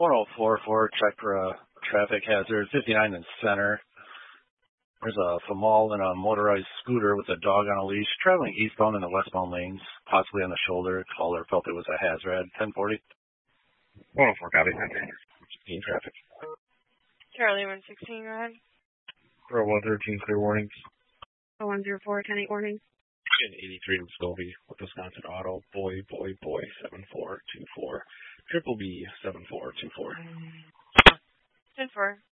1044, check for a traffic hazard, 59 in center. There's a female in a motorized scooter with a dog on a leash traveling eastbound in the westbound lanes, possibly on the shoulder. Caller felt it was a hazard. 1040. 104, copy. 16 traffic. Charlie 116, go ahead. 113, clear warnings. 104, 10-8 warnings. 83 in Muskogee with Wisconsin Auto, boy, 7424. Triple B 7424. 10-4.